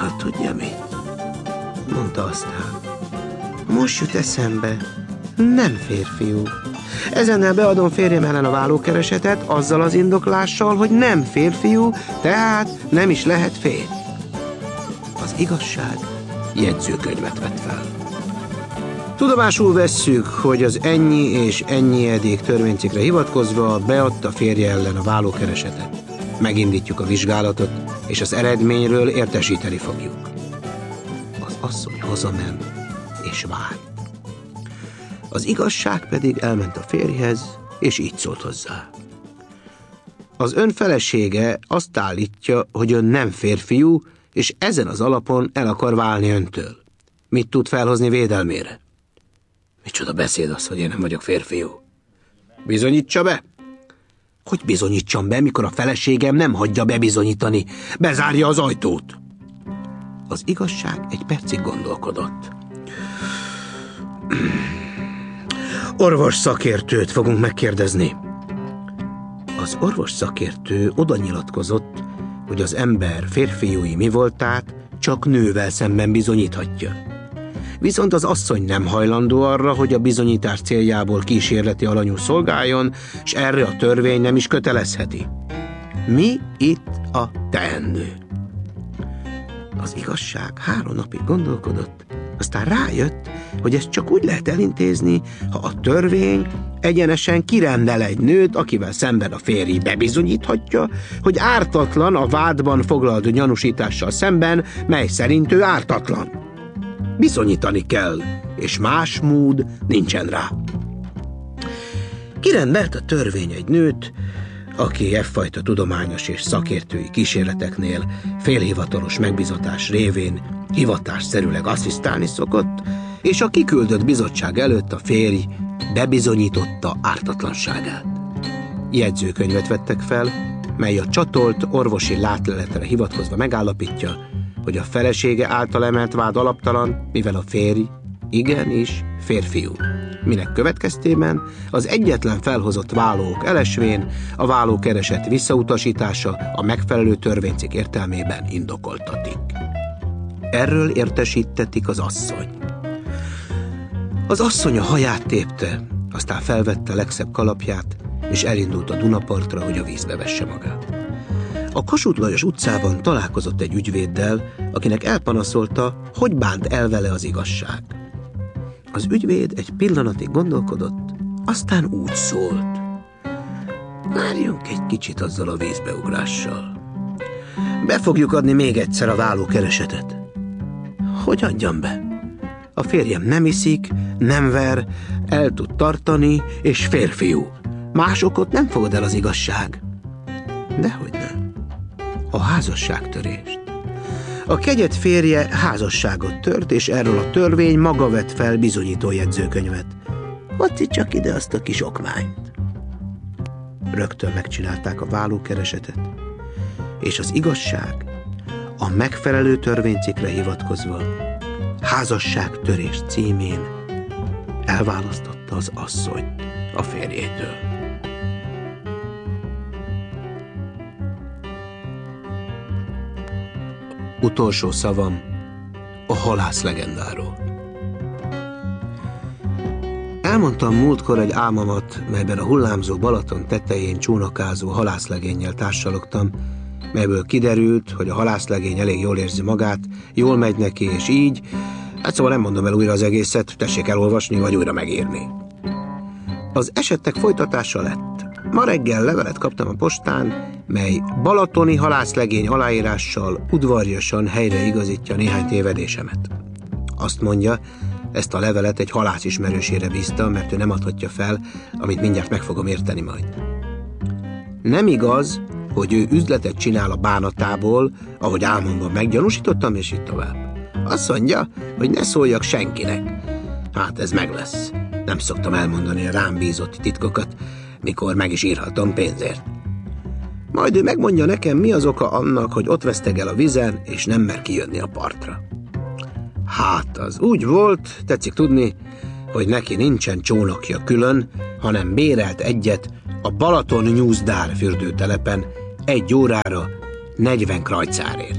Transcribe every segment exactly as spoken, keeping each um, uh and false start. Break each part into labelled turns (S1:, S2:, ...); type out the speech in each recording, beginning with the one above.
S1: Hát tudja mit? Mondta aztán. Most jut eszembe, nem férfiú. Ezennel beadom férjem ellen a vállókeresetet, azzal az indoklással, hogy nem férfiú, tehát nem is lehet férj. Az igazság jegyzőkönyvet vett fel. Tudomásul vesszük, hogy az ennyi és ennyi edék törvénycikkre hivatkozva beadta férje ellen a vállókeresetet. Megindítjuk a vizsgálatot, és az eredményről értesíteni fogjuk. Az asszony hazament, és várt. Az igazság pedig elment a férjhez, és így szólt hozzá. Az ön felesége azt állítja, hogy ön nem férfiú, és ezen az alapon el akar válni öntől. Mit tud felhozni védelmére? Micsoda beszéd az, hogy én nem vagyok férfiú? Bizonyítsa be! Hogy bizonyítsam be, mikor a feleségem nem hagyja bebizonyítani? Bezárja az ajtót! Az igazság egy percig gondolkodott. Orvos szakértőt fogunk megkérdezni. Az orvos szakértő oda nyilatkozott, hogy az ember férfiúi mi voltát csak nővel szemben bizonyíthatja. Viszont az asszony nem hajlandó arra, hogy a bizonyítás céljából kísérleti alanyú szolgáljon, és erre a törvény nem is kötelezheti. Mi itt a teendő? Az igazság három napig gondolkodott, aztán rájött, hogy ezt csak úgy lehet elintézni, ha a törvény egyenesen kirendel egy nőt, akivel szemben a férj bebizonyíthatja, hogy ártatlan a vádban foglalt gyanúsítással szemben, mely szerint ő ártatlan. Bizonyítani kell, és más mód nincsen rá. Kirendelt a törvény egy nőt, aki effajta tudományos és szakértői kísérleteknél félhivatalos megbizatás révén hivatásszerűleg asszisztálni szokott, és a kiküldött bizottság előtt a férj bebizonyította ártatlanságát. Jegyzőkönyvet vettek fel, mely a csatolt orvosi látleletre hivatkozva megállapítja, hogy a felesége által emelt vád alaptalan, mivel a férj igenis férfiú. Minek következtében az egyetlen felhozott vállók elesvén a vállókereset visszautasítása a megfelelő törvénycikk értelmében indokoltatik. Erről értesítetik az asszony. Az asszony a haját tépte, aztán felvette a legszebb kalapját, és elindult a Dunapartra, hogy a vízbe vesse magát. A Kossuth Lajos utcában találkozott egy ügyvéddel, akinek elpanaszolta, hogy bánt el vele az igazság. Az ügyvéd egy pillanatig gondolkodott, aztán úgy szólt. Várjunk egy kicsit azzal a vízbeugrással. Be fogjuk adni még egyszer a vállókeresetet. Hogy adjam be? A férjem nem iszik, nem ver, el tud tartani, és férfiú. Másokot nem fogad el az igazság. Dehogy nem. A házasságtörést. A kegyed férje házasságot tört, és erről a törvény maga vett fel bizonyító jegyzőkönyvet. Hoci csak ide azt a kis okmányt. Rögtön megcsinálták a vállókeresetet, és az igazság a megfelelő törvénycikkre hivatkozva házasságtörés címén elválasztotta az asszonyt a férjétől. Utolsó szavam a halász legendáról. Elmondtam múltkor egy álmomat, melyben a hullámzó Balaton tetején csónakázó halászlegénnyel társalogtam, melyből kiderült, hogy a halászlegény elég jól érzi magát, jól megy neki, és így, hát szóval nem mondom el újra az egészet, tessék elolvasni, vagy újra megírni. Az esetek folytatása lett. Ma reggel levelet kaptam a postán, mely balatoni halászlegény aláírással udvarjasan helyre igazítja néhány tévedésemet. Azt mondja, ezt a levelet egy halász ismerősére bízta, mert ő nem adhatja fel, amit mindjárt meg fogom érteni majd. Nem igaz, hogy ő üzletet csinál a bánatából, ahogy álmomban meggyanúsítottam, és így tovább. Azt mondja, hogy ne szóljak senkinek. Hát ez meg lesz. Nem szoktam elmondani a rám bízott titkokat, mikor meg is írhatom pénzért. Majd ő megmondja nekem, mi az oka annak, hogy ott vesztegel a vizen, és nem mer kijönni a partra. Hát, az úgy volt, tetszik tudni, hogy neki nincsen csónakja külön, hanem bérelt egyet a Balaton Nyúzdár fürdőtelepen egy órára negyven krajcárért.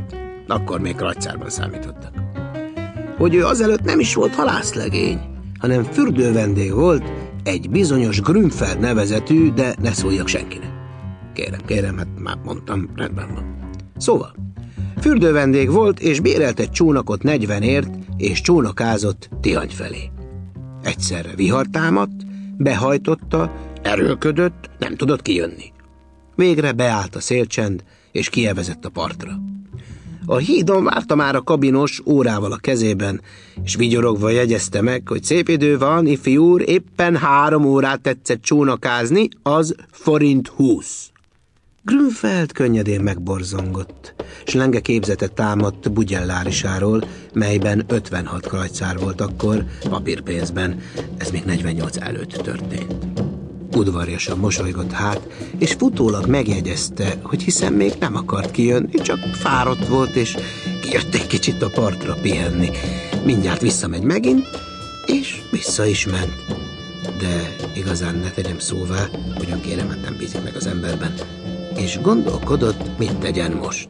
S1: akkor még krajcárban számítottak. Hogy ő azelőtt nem is volt halászlegény, hanem fürdővendég volt egy bizonyos Grünfeld nevezetű, de ne szóljak senkinek. Kérem, kérem, hát már mondtam, rendben van. Szóval, fürdővendég volt, és bérelt egy csónakot negyvenért, és csónakázott Tihany felé. Egyszerre vihar támadt, behajtotta, erőlködött, nem tudott kijönni. Végre beállt a szélcsend, és kievezett a partra. A hídon várta már a kabinos órával a kezében, és vigyorogva jegyezte meg, hogy szép idő van, ifi úr, éppen három órát tetszett csónakázni, az forint húsz. Grünfeld könnyedén megborzongott, s lenge képzetet támadt Bugyellárisáról, melyben ötvenhat krajcár volt akkor, papírpénzben, ez még negyvennyolc előtt történt. Udvarjasan mosolygott hát, és futólag megjegyezte, hogy hiszen még nem akart kijönni, csak fáradt volt, és kijött egy kicsit a partra pihenni. Mindjárt visszamegy megint, és vissza is ment. De igazán ne tegyem szóvá, ugyan kérem, hát nem bízik meg az emberben, és gondolkodott, mit tegyen most.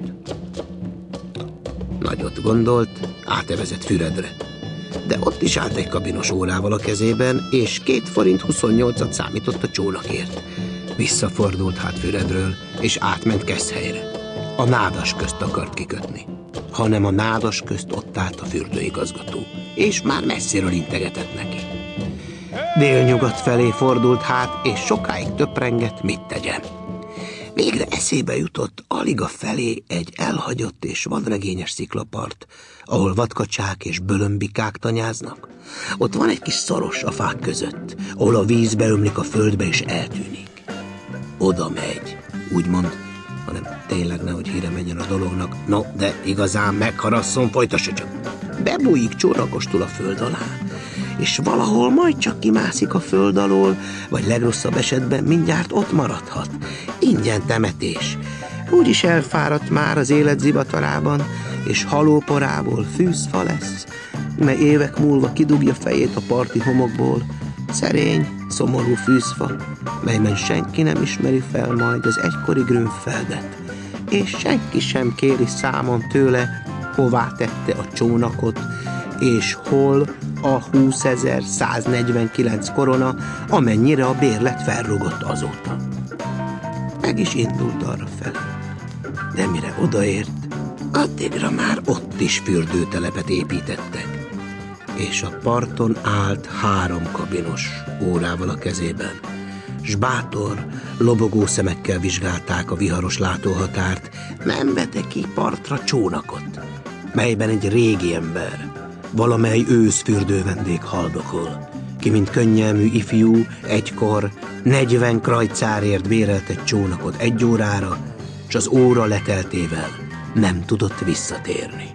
S1: Nagyot gondolt, átevezett Füredre. De ott is állt egy kabinos órával a kezében, és két forint huszonnyolcat számított a csónakért. Visszafordult hát Füredről, és átment Keszhelyre. A nádas közt akart kikötni. Hanem a nádas közt ott állt a fürdőigazgató, és már messziről integetett neki. Délnyugat felé fordult hát, és sokáig töprengett, mit tegyen. Végre eszébe jutott alig a felé egy elhagyott és vadregényes sziklapart, ahol vadkacsák és bölömbikák tanyáznak. Ott van egy kis szoros a fák között, ahol a víz beömlik a földbe és eltűnik. Oda megy, úgymond, hanem tényleg nehogy híre menjen a dolognak. No, de igazán megharasszon, folytassa csak. Bebújik csónakostul a föld alá, és valahol majd csak kimászik a föld alól, vagy legrosszabb esetben mindjárt ott maradhat. Ingyen temetés. Úgyis elfáradt már az élet zivatarában, és halóporából fűzfa lesz, mely évek múlva kidugja fejét a parti homokból. Szerény, szomorú fűzfa, melyben senki nem ismeri fel majd az egykori Grünfeldet, és senki sem kéri számon tőle, hová tette a csónakot, és hol a húszezer-száznegyvenkilenc korona, amennyire a bérlet felrugott azóta. Meg is indult arra felé, de mire odaért, addigra már ott is fürdőtelepet építettek, és a parton állt három kabinos órával a kezében, s bátor, lobogó szemekkel vizsgálták a viharos látóhatárt, nem vette ki partra csónakot, melyben egy régi ember, valamely őszfürdővendég haldokol, ki mint könnyelmű ifjú egykor negyven krajcárért bérelt egy csónakot egy órára, s az óra leteltével nem tudott visszatérni.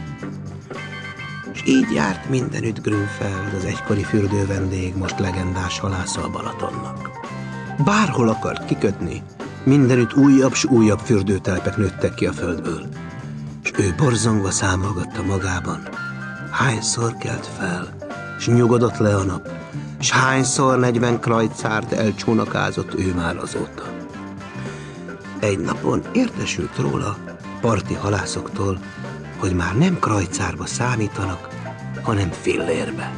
S1: És így járt mindenütt Grünfeld, az egykori fürdővendég, most legendás halásza a Balatonnak. Bárhol akart kikötni, mindenütt újabb s újabb fürdőtelepek nőttek ki a földből, és ő borzongva számolgatta magában, hányszor kelt fel, s nyugodott le a nap, s hányszor negyven krajcárt elcsónakázott ő már azóta. Egy napon értesült róla parti halászoktól, hogy már nem krajcárba számítanak, hanem fillérbe.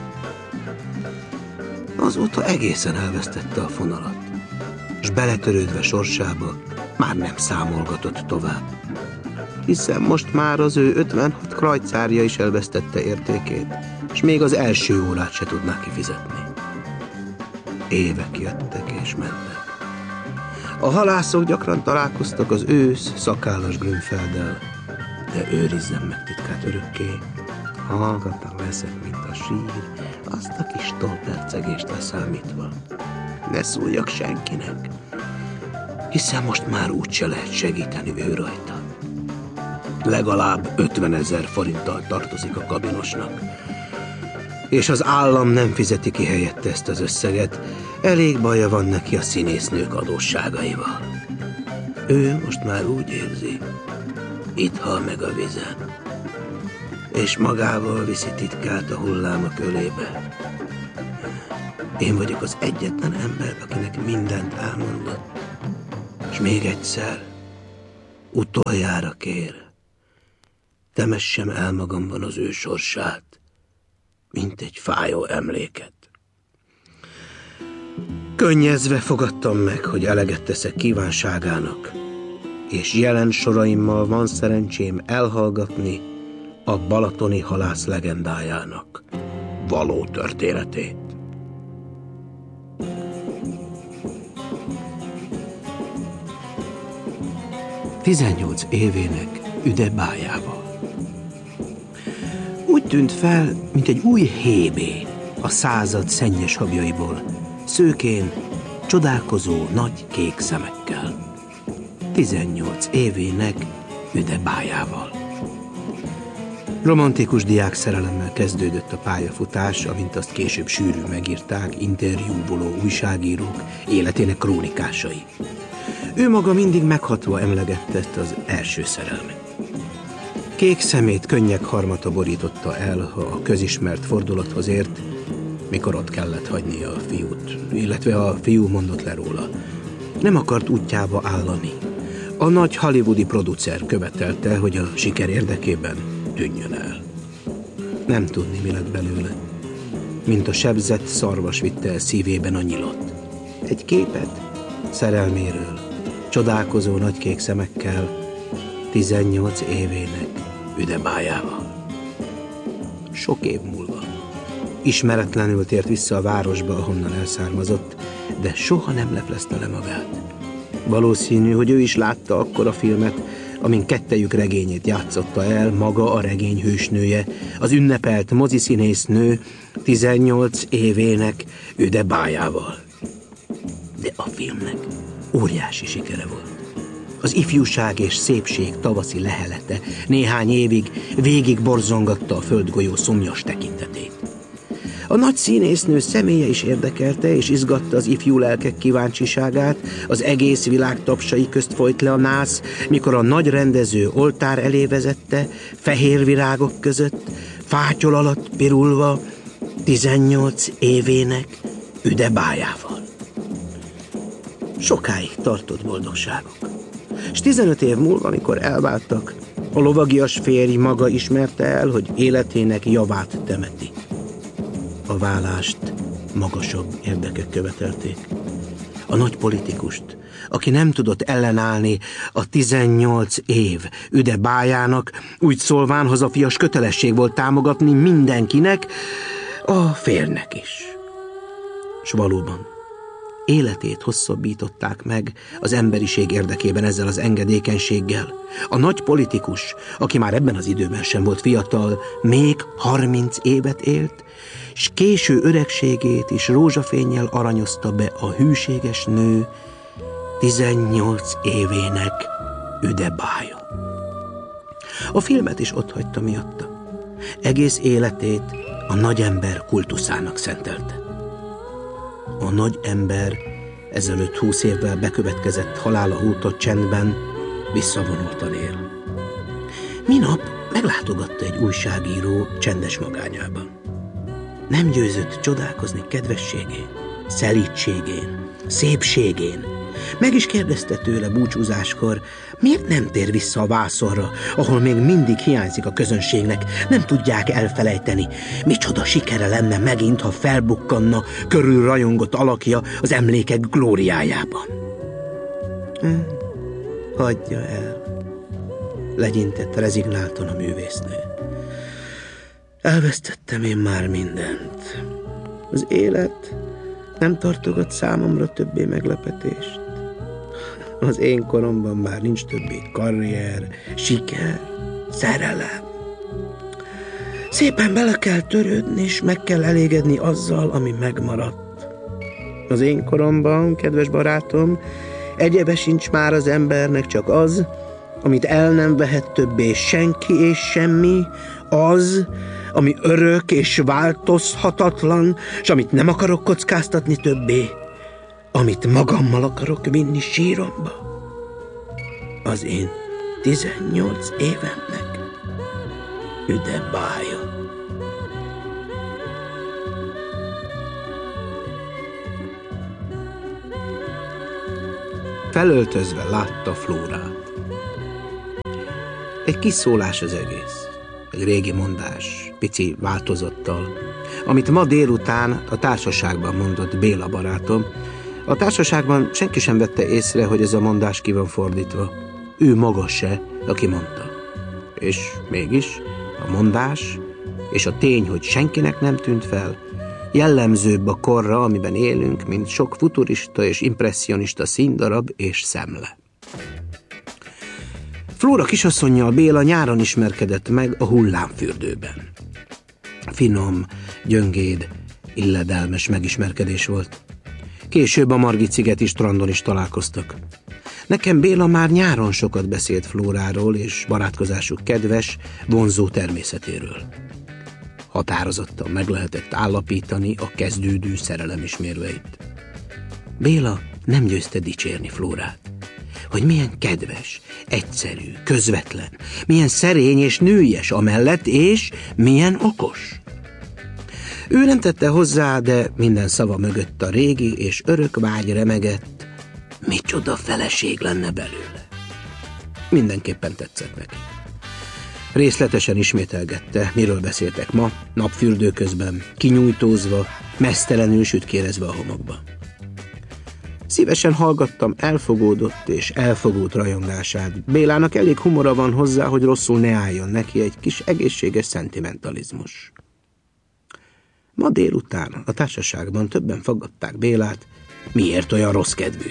S1: Azóta egészen elvesztette a fonalat, s beletörődve sorsába már nem számolgatott tovább, hiszen most már az ő ötvenhat krajcárja is elvesztette értékét, és még az első órát se tudná kifizetni. Évek jöttek és mentek. A halászok gyakran találkoztak az ősz szakállas Grünfelddel, de őrizzem meg titkát örökké, hallgatlan leszek, mint a sír, azt a kis tolpercegést leszámítva. Ne szóljak senkinek, hiszen most már úgyse lehet segíteni ő rajta. Legalább ötvenezer forinttal tartozik a kabinosnak, és az állam nem fizeti ki helyette ezt az összeget, elég baja van neki a színésznők adósságaival. Ő most már úgy érzi, itt hal meg a vizen, és magával viszi titkát a hullámok ölébe. Én vagyok az egyetlen ember, akinek mindent elmondott, és még egyszer, utoljára kér, temessem el magamban az ő sorsát, mint egy fájó emléket. Könnyezve fogadtam meg, hogy eleget teszek kívánságának, és jelen soraimmal van szerencsém elhallgatni a balatoni halász legendájának való történetét. tizennyolc évének üde bájával. Úgy tűnt fel, mint egy új hébé a század szennyes habjaiból, szőkén, csodálkozó nagy kék szemekkel. tizennyolc évének üde bájával. Romantikus diák szerelemmel kezdődött a pályafutás, amint azt később sűrűn megírták interjúvoló újságírók életének krónikásai. Ő maga mindig meghatva emlegette ezt az első szerelmet. Kék szemét könnyek harmata borította el, ha a közismert fordulathoz ért, mikor ott kellett hagynia a fiút, illetve a fiú mondott le róla. Nem akart útjába állani. A nagy hollywoodi producer követelte, hogy a siker érdekében tűnjön el. Nem tudni, mi lett belőle. Mint a sebzett szarvas vitte el szívében a nyilat. Egy képet szerelméről, csodálkozó nagykék szemekkel, tizennyolc évének üde bájával. Sok év múlva ismeretlenül tért vissza a városba, ahonnan elszármazott, de soha nem leplezte le magát. Valószínű, hogy ő is látta akkor a filmet, amin kettejük regényét játszotta el maga a regény hősnője, az ünnepelt moziszínésznő tizennyolc évének üde bájával. De a filmnek óriási sikere volt. Az ifjúság és szépség tavaszi lehelete néhány évig végig borzongatta a földgolyó szomjas tekintetét. A nagy színésznő személye is érdekelte és izgatta az ifjú lelkek kíváncsiságát, az egész világ tapsai közt folyt le a nász, mikor a nagy rendező oltár elé vezette, fehér virágok között, fátyol alatt pirulva, tizennyolc évének üde bájával. Sokáig tartott boldogságok. És tizenöt év múlva, amikor elváltak, a lovagias férj maga ismerte el, hogy életének javát temeti. A válást magasabb érdekek követelték. A nagy politikust, aki nem tudott ellenállni a tizennyolc év üde bájának, úgy szólván hazafias kötelesség volt támogatni mindenkinek, a férnek is. S valóban, életét hosszabbították meg az emberiség érdekében ezzel az engedékenységgel. A nagy politikus, aki már ebben az időben sem volt fiatal, még harminc évet élt, s késő öregségét is rózsafénnyel aranyozta be a hűséges nő tizennyolc évének üde bája. A filmet is otthagyta miatta. Egész életét a nagyember kultuszának szentelte. A nagy ember ezelőtt húsz évvel bekövetkezett halála óta csendben visszavonultan él. Minap meglátogatta egy újságíró csendes magányában. Nem győzött csodálkozni kedvességén, szelídségén, szépségén. Meg is kérdezte tőle búcsúzáskor, miért nem tér vissza a vászonra, ahol még mindig hiányzik a közönségnek, nem tudják elfelejteni. Micsoda sikere lenne megint, ha felbukkanna körül rajongott alakja az emlékek glóriájában. Hm, hagyja el, legyintett rezignáltan a művésznő. Elvesztettem én már mindent. Az élet nem tartogat számomra többé meglepetést. Az én koromban már nincs többé karrier, siker, szerelem. Szépen bele kell törődni, és meg kell elégedni azzal, ami megmaradt. Az én koromban, kedves barátom, egyebe sincs már az embernek, csak az, amit el nem vehet többé senki és semmi, az, ami örök és változhatatlan, és amit nem akarok kockáztatni többé, amit magammal akarok vinni síromba, az én tizennyolc évemnek üde bája. Felöltözve látta Flórát. Egy kis szólás az egész. Egy régi mondás, pici változattal, amit ma délután a társaságban mondott Béla barátom. A társaságban senki sem vette észre, hogy ez a mondás ki van fordítva. Ő maga se, aki mondta. És mégis a mondás és a tény, hogy senkinek nem tűnt fel, jellemzőbb a korra, amiben élünk, mint sok futurista és impresszionista színdarab és szemle. Flóra kisasszonnyal Béla nyáron ismerkedett meg a hullámfürdőben. Finom, gyöngéd, illedelmes megismerkedés volt. Később a Margit-szigeti strandon is találkoztak. Nekem Béla már nyáron sokat beszélt Flóráról és barátkozásuk kedves, vonzó természetéről. Határozottan meg lehetett állapítani a kezdődő szerelem ismérveit. Béla nem győzte dicsérni Flórát, hogy milyen kedves, egyszerű, közvetlen, milyen szerény és nőies amellett, és milyen okos. Ő nem tette hozzá, de minden szava mögött a régi és örök vágy remegett, micsoda feleség lenne belőle. Mindenképpen tetszett neki. Részletesen ismételgette, miről beszéltek ma, napfürdő közben, kinyújtózva, meztelenül sütkérezve a homokba. Szívesen hallgattam elfogódott és elfogult rajongását. Bélának elég humora van hozzá, hogy rosszul ne álljon neki egy kis egészséges szentimentalizmus. Ma délután a társaságban többen fogadták Bélát, miért olyan rossz kedvű.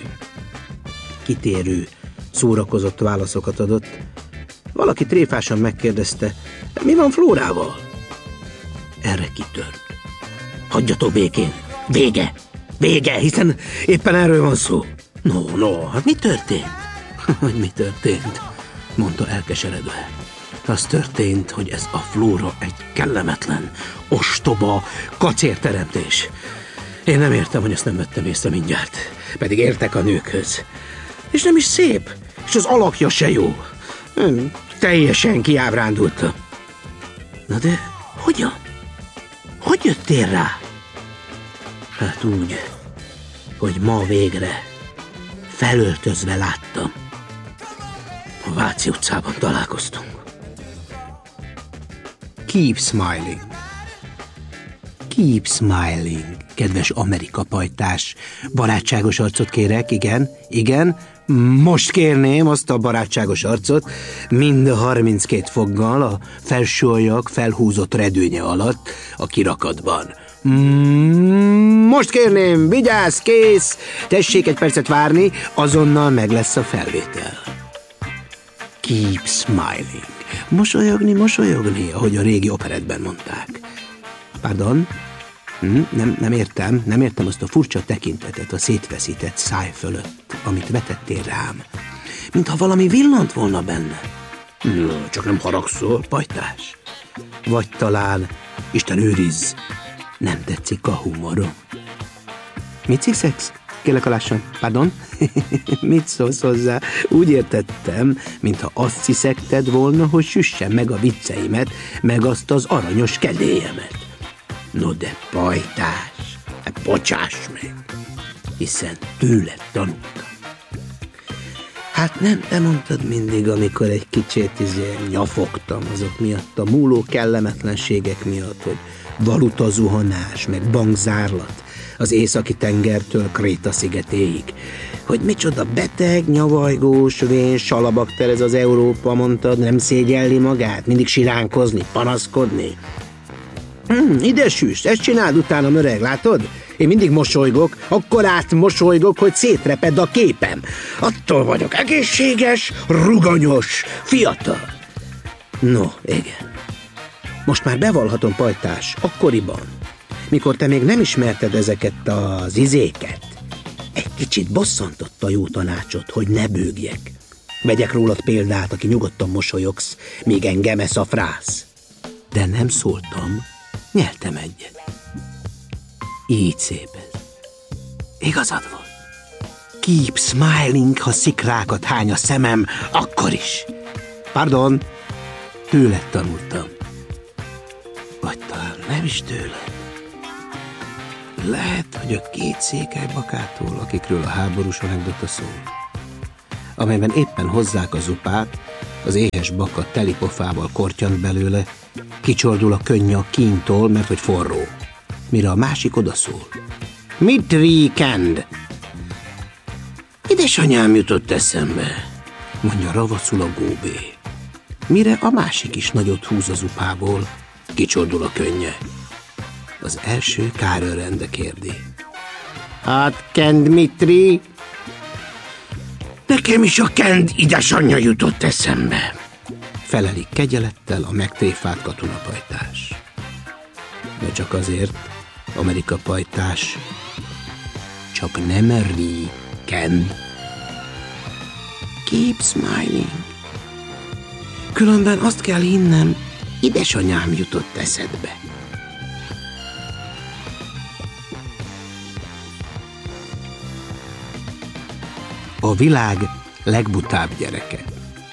S1: Kitérő, szórakozott válaszokat adott. Valaki tréfásan megkérdezte, mi van Flórával? Erre kitört. Hagyjatok békén, vége, vége, hiszen éppen erről van szó. No, no, hát mi történt? Hogy mi történt? Mondta elkeseredve. Az történt, hogy ez a Flóra egy kellemetlen, ostoba, kacérteremtés. Én nem értem, hogy ezt nem vettem észre mindjárt. Pedig értek a nőkhöz. És nem is szép, és az alakja se jó. Hm, teljesen kiábrándultam. Na de hogyan? Hogy jöttél rá? Hát úgy, hogy ma végre felöltözve láttam. A Váci utcában találkoztunk. Keep smiling. Keep smiling, kedves Amerika pajtás. Barátságos arcot kérek, igen, igen. Most kérném azt a barátságos arcot, mind a harminckét foggal a felső ajak felhúzott redőnye alatt a kirakatban. Most kérném, vigyázz, kész, tessék egy percet várni, azonnal meg lesz a felvétel. Keep smiling. Mosolyogni, mosolyogni, ahogy a régi operettben mondták. Pardon? Hm, nem, nem értem, nem értem azt a furcsa tekintetet a szétveszített száj fölött, amit vetettél rám. Mintha valami villant volna benne. No, csak nem haragszol, pajtás. Vagy talán, Isten őrizz, nem tetszik a humorom. Mit sziszegsz? Kérlek alásson. Pardon? Mit szólsz hozzá? Úgy értettem, mintha azt sziszegted volna, hogy süssem meg a vicceimet, meg azt az aranyos kedélyemet. No de pajtás, hát bocsáss meg, hiszen tőled tanultam. Hát nem, te mondtad mindig, amikor egy kicsit izé nyafogtam azok miatt, a múló kellemetlenségek miatt, hogy valutazuhanás, meg bankzárlat az északi tengertől Kréta szigetéig. Hogy micsoda beteg, nyavajgós, vén, salabakter ez az Európa, mondtad, nem szégyelli magát, mindig siránkozni, panaszkodni. Hmm, ide süss, ezt csináld utána, öreg, látod? Én mindig mosolygok, akkor átmosolygok, hogy szétreped a képem. Attól vagyok egészséges, ruganyos, fiatal. No, igen. Most már bevallhatom, pajtás, akkoriban, mikor te még nem ismerted ezeket az izéket, egy kicsit bosszantott a jó tanácsot, hogy ne bőgjek. Vegyek rólad példát, aki nyugodtan mosolyogsz, míg engem esz a frász. De nem szóltam, nyeltem egyet. Így szép ez. Igazad volt. Keep smiling, ha szikrákat hány a szemem, akkor is. Pardon, tőled tanultam. Vagy talán nem is tőled. Lehet, hogy a két székelybakától, akikről a háborús anekdota szól, amelyben éppen hozzák a zupát, Az éhes baka telipofával kortyant belőle, kicsordul a könny a kíntól, mert hogy forró. Mire a másik odaszól. Mit víkend? Édesanyám jutott eszembe, mondja ravacul a góbé. Mire a másik is nagyot húz az upából, kicsordul a könnye. Az első kárőrrende kérdi. Hát, Kend Mitri? Nekem is a Kend édesanyja jutott eszembe, felelik kegyelettel a megtréfált katonapajtás. De csak azért, Amerika pajtás, csak nem ri, Kend. Keep smiling. Különben azt kell hinnem, édesanyám jutott eszedbe. A világ legbutább gyereke.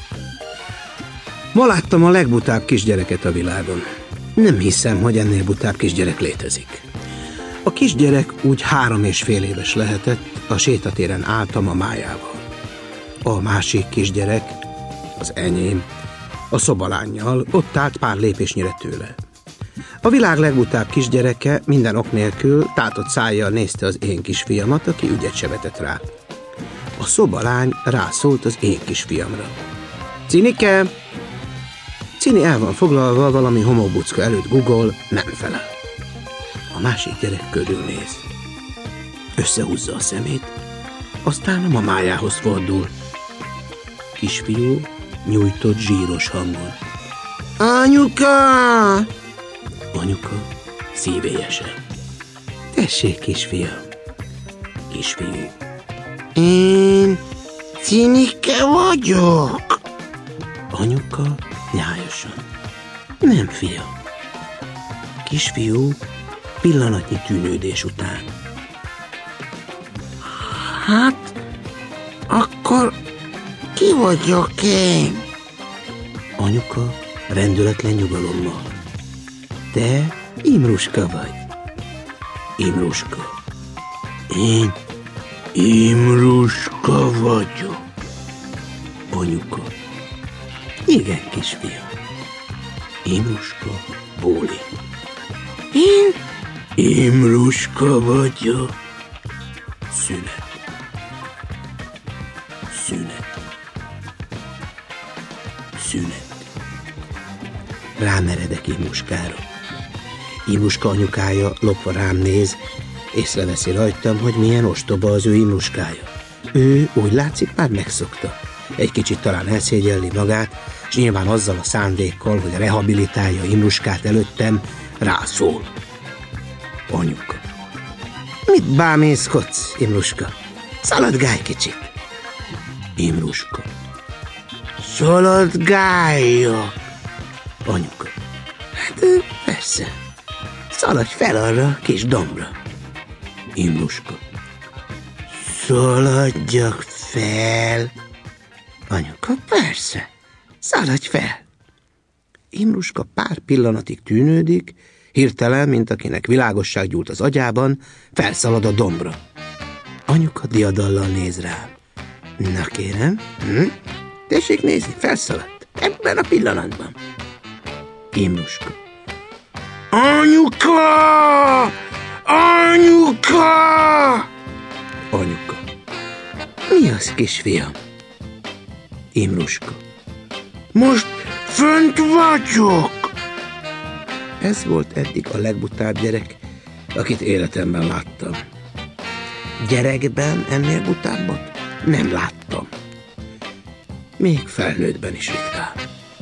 S1: Ma láttam a legbutább kisgyereket a világon. Nem hiszem, hogy ennél butább kisgyerek létezik. A kisgyerek úgy három és fél éves lehetett, a sétatéren álltam a májával. A másik kisgyerek, az enyém, a szobalánnyal ott állt pár lépésnyire tőle. A világ legbutább kisgyereke minden ok nélkül tátott szájjal nézte az én kisfiamat, aki ügyet se vetett rá. A szobalány rászólt az én kisfiamra. Cinike! Cini el van foglalva, valami homokbucka előtt Google, nem felel. A másik gyerek körülnéz. Összehúzza a szemét, aztán a mamájához fordul. Kisfiú nyújtott zsíros hangon. Anyuka! Anyuka szívélyesen. Tessék, kisfiam. Kisfiú. Én Cinike vagyok. Anyuka nyájasan. Nem, fiam. Kisfiú pillanatnyi tűnődés után. Hát, akkor ki vagyok én? Anyuka rendületlen nyugalommal. Te Imruska vagy. Imruska. Én Imruska vagyok. Anyuka. Igen, kisfiam. Imruska bólint. Én Imruska vagyok. Szünet. Szünet. Szünet. Rámeredek Imruskára. Imruska anyukája lopva rám néz, észreveszi rajtam, hogy milyen ostoba az ő Imruskája. Ő úgy látszik már megszokta. Egy kicsit talán elszégyelli magát, és nyilván azzal a szándékkal, hogy rehabilitálja Imruskát előttem, rászól. Anyuka. Mit bámészkodsz, Imruska? Szaladgálj kicsit. Imruska. Szaladgáljak. Anyuka. Hát persze. Szaladj fel arra a kis dombra. Imruska. Szaladjak fel. Anyuka, persze. Szaladj fel. Imruska pár pillanatig tűnődik, hirtelen, mint akinek világosság gyújt az agyában, felszalad a dombra. Anyuka diadallal néz rám. Na kérem, hm? Tessék nézni, felszaladt. Ebben a pillanatban. Imruska. Anyuka! Anyuka! Anyuka. Mi az, kisfiam? Imruska. Most fönt vagyok! Ez volt eddig a legbutább gyerek, akit életemben láttam. Gyerekben ennél butábbat nem láttam. Még felnőttben is ritkán.